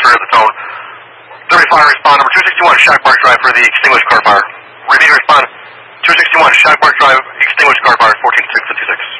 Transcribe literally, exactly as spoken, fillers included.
Trigger at the tone. thirty fire respond number two sixty-one Shack Park Drive for the extinguished car fire. Repeat respond two sixty-one Shack Park Drive, extinguished car fire, fourteen six fifty-six.